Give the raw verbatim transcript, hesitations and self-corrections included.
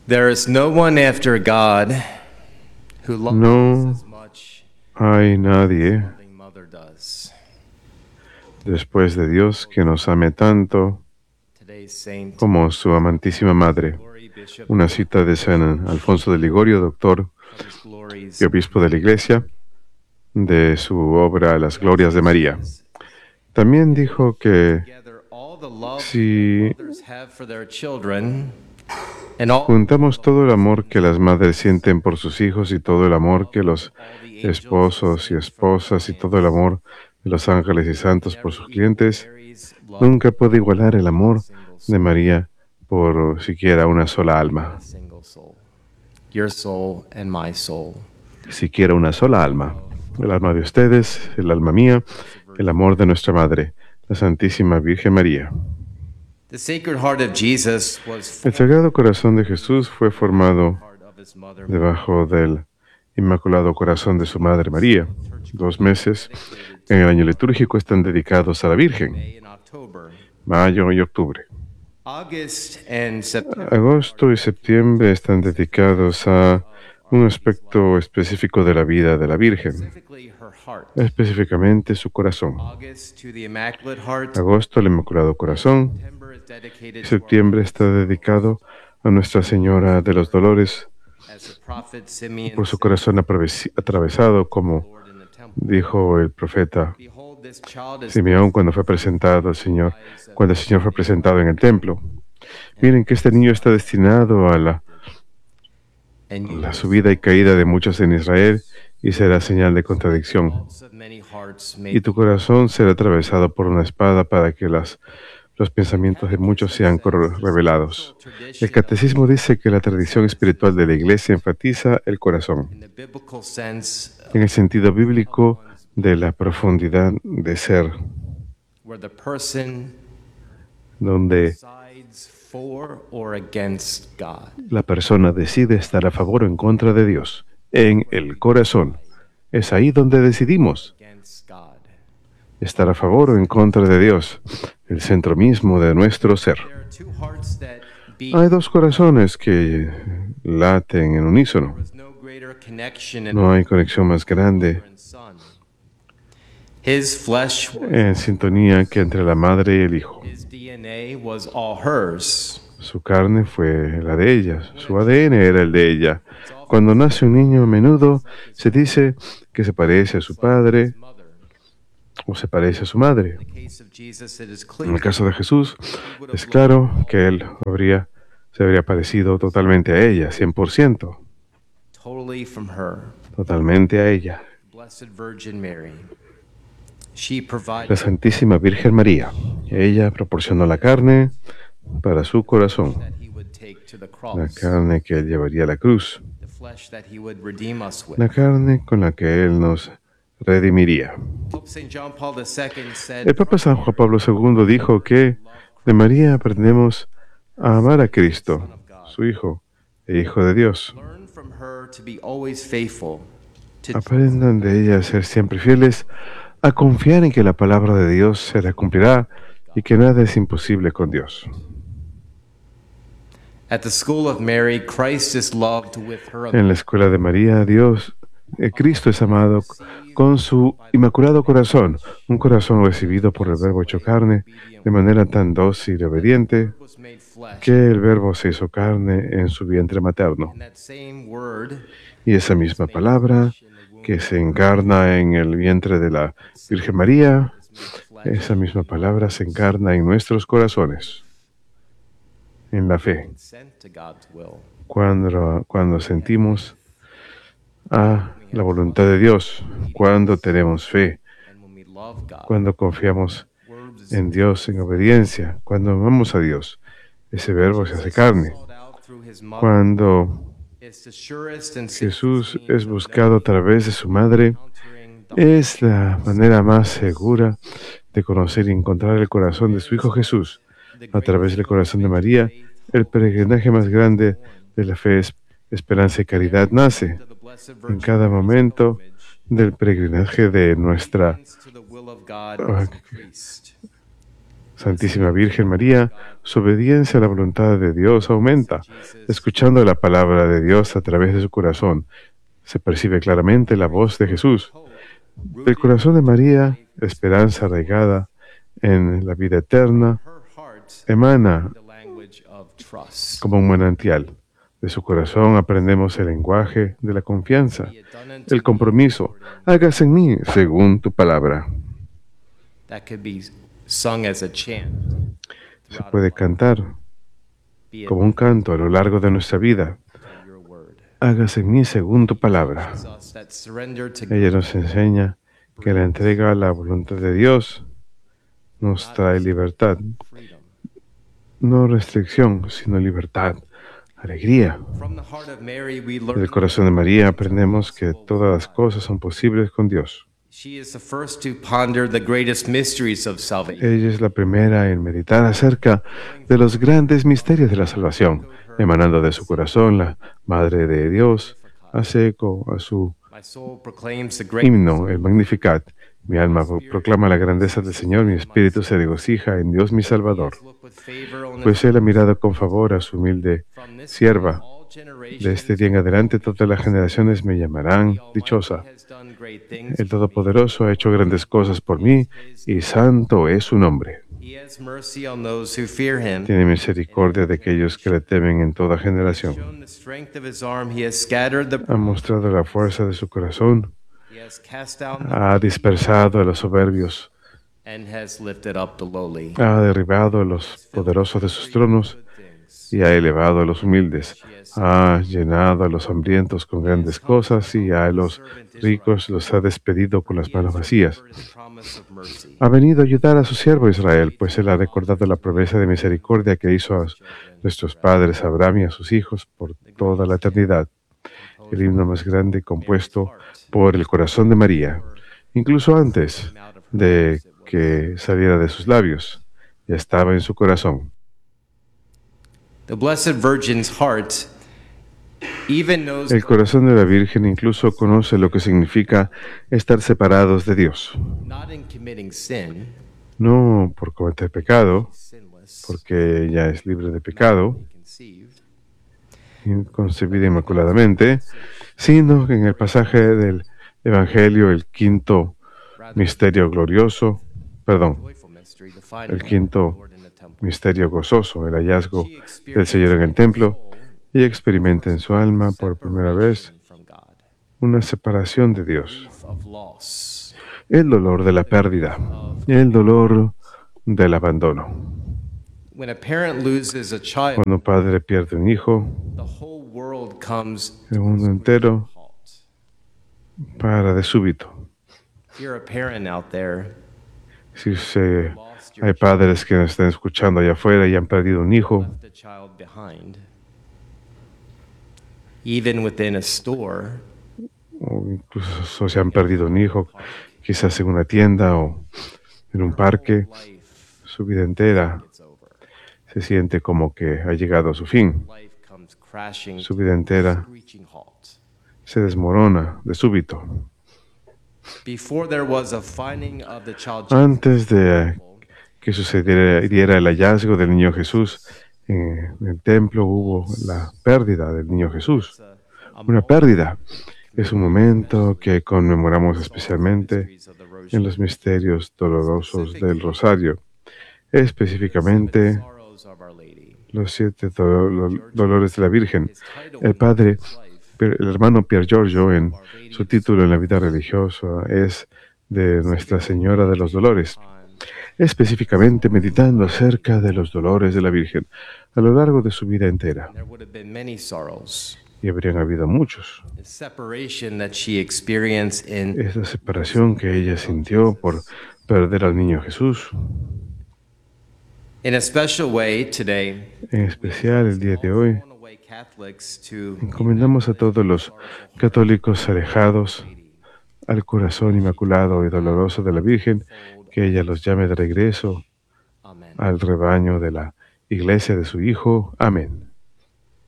There is no one after God who loves No as much hay as nadie a loving mother does. después de Dios que nos ame tanto Today's saint, como su amantísima madre. Glory Bishop, Una cita de San Alfonso de Ligorio, doctor of his glories, y obispo de la Iglesia, de su obra Las Glorias de María. También dijo que together all the love si mothers have for their children, and all juntamos todo el amor que las madres sienten por sus hijos y todo el amor que los esposos y esposas y todo el amor de los ángeles y santos por sus clientes, Mary's love nunca puede igualar el amor single soul, de María por siquiera una sola alma. a single soul, your soul and my soul. Siquiera una sola alma. El alma de ustedes, el alma mía, el amor de nuestra Madre, la Santísima Virgen María. The Sacred Heart of Jesus was El Sagrado Corazón de Jesús fue formado part of his mother. debajo del Inmaculado Corazón de su Madre María. Dos meses en el año litúrgico están dedicados a la Virgen, May and October. mayo y octubre. August and September Agosto y septiembre están dedicados a un aspecto específico de la vida de la Virgen, specifically her heart. específicamente su corazón. August to the Immaculate Heart. Agosto, el Inmaculado Corazón. September is dedicated to Septiembre está dedicado a Nuestra Señora de los Dolores our, as the prophet Simeon por su said, corazón atraves- atravesado, como Lord in the temple. dijo el profeta Behold, this child is Simeón cuando fue presentado al Señor, cuando el Señor fue presentado en el templo. Miren que este niño está destinado a la, and you la subida y caída de muchos en Israel y será señal de contradicción. thoughts of many hearts may Y tu corazón será atravesado por una espada para que las, los pensamientos de muchos sean cor- revelados. El catecismo dice que la tradición espiritual de la Iglesia enfatiza el corazón, in the biblical sense en el sentido bíblico de la profundidad de ser, where the person donde sides for or against God. la persona decide estar a favor o en contra de Dios. En el corazón. Es ahí donde decidimos Against God. estar a favor o en contra de Dios, el centro mismo de nuestro ser. There are two hearts that beat. Hay dos corazones que laten en unísono. There was no greater connection in No hay conexión más grande father and son. His flesh, was- en sintonía que entre la madre y el hijo. his D N A was all hers. Su carne fue la de ella, su A D N era el de ella. Cuando nace un niño, a menudo se dice que se parece a su padre Mother. o se parece a su madre. In the case of Jesus, it is En clear el caso de Jesús, he would es have claro que él habría, se habría parecido totalmente a ella, cien por ciento, looked totally from her. totalmente a ella, Blessed Virgin Mary. She la provided Santísima Virgen María. Ella proporcionó la carne para su corazón, that he would take to the la cross, carne que él llevaría a la cruz, the flesh that he would redeem us with. la carne con la que él nos redimiría. Pope Saint John Paul the Second said, El Papa San Juan Pablo segundo dijo que de María aprendemos a amar a Cristo, su Hijo e Hijo de Dios. learn from her to be always faithful, to Aprendan de ella a ser siempre fieles, a confiar en que la palabra de Dios se la cumplirá y que nada es imposible con Dios. At the school of Mary, Christ is loved with her En la escuela de María, Dios, eh, Cristo es amado con su inmaculado corazón, un corazón recibido por el Verbo hecho carne de manera tan dócil y obediente was made flesh. que el Verbo se hizo carne en su vientre materno. And that same word Y esa misma palabra que se encarna en el vientre de la Virgen María, esa misma palabra se encarna en nuestros corazones, en la fe, consent to God's will. cuando, cuando sentimos a la voluntad de Dios, cuando tenemos fe, And when we love God, cuando confiamos words en Dios en obediencia, cuando amamos a Dios, ese verbo se hace carne. called out through his mother Cuando is the surest and Jesús safest es means of buscado a través de su madre, encountering the es la manera más segura de conocer y encontrar el corazón de su Hijo Jesús. A través del corazón de María, el peregrinaje más grande de la fe, es- esperanza y caridad nace. to the Blessed En Virgin cada momento del peregrinaje de nuestra to the will of God Ah, priest. Santísima Virgen María, su obediencia a la voluntad de Dios aumenta. Escuchando la palabra de Dios a través de su corazón, se percibe claramente la voz de Jesús. Del corazón de María, esperanza arraigada en la vida eterna, emana como un manantial. De su corazón aprendemos el lenguaje de la confianza, el compromiso. Hágase en mí según tu palabra. Se puede cantar como un canto a lo largo de nuestra vida. Hágase en mí según tu palabra. Ella nos enseña que la entrega a la voluntad de Dios nos trae libertad. No restricción, sino libertad, alegría. Del corazón de María aprendemos que todas las cosas son posibles con Dios. Ella es la primera en meditar acerca de los grandes misterios de la salvación. Emanando de su corazón, la Madre de Dios hace eco a su himno, el Magnificat. Mi alma proclama la grandeza del Señor, mi espíritu se regocija en Dios mi Salvador. Pues Él ha mirado con favor a su humilde sierva. De este día en adelante todas las generaciones me llamarán dichosa. El Todopoderoso ha hecho grandes cosas por mí y santo es su nombre. Tiene misericordia de aquellos que le temen en toda generación. Ha mostrado la fuerza de su corazón. Ha dispersado a los soberbios. Ha derribado a los poderosos de sus tronos y ha elevado a los humildes. Ha llenado a los hambrientos con grandes cosas y a los ricos los ha despedido con las manos vacías. Ha venido a ayudar a su siervo Israel, pues Él ha recordado la promesa de misericordia que hizo a nuestros padres Abraham y a sus hijos por toda la eternidad. El himno más grande compuesto por el corazón de María, incluso antes de que saliera de sus labios, ya estaba en su corazón. El corazón de la Virgen incluso conoce lo que significa estar separados de Dios. No por cometer pecado, porque ella es libre de pecado, concebida inmaculadamente, sino que en el pasaje del Evangelio, el quinto misterio glorioso, perdón, el quinto misterio gozoso, el hallazgo del Señor en el templo, ella experimenta en su alma por primera vez una separación de Dios, el dolor de la pérdida, el dolor del abandono. Cuando un padre pierde un hijo, el mundo entero para de súbito. Si se, hay padres que nos están escuchando allá afuera y han perdido un hijo, o incluso se han perdido un hijo, quizás en una tienda o en un parque, su vida entera se siente como que ha llegado a su fin. Su vida entera se desmorona de súbito. Antes de que sucediera el hallazgo del niño Jesús, en el templo hubo la pérdida del niño Jesús. Una pérdida es un momento que conmemoramos especialmente en los misterios dolorosos del Rosario, específicamente los siete do- dolores de la Virgen. El padre, el hermano Pier Giorgio, en su título en la vida religiosa, es de Nuestra Señora de los Dolores, específicamente meditando acerca de los dolores de la Virgen a lo largo de su vida entera. Y habrían habido muchos. Esa separación que ella sintió por perder al niño Jesús. En especial el día de hoy, encomendamos a todos los católicos alejados al corazón inmaculado y doloroso de la Virgen, que ella los llame de regreso al rebaño de la Iglesia de su Hijo. Amén.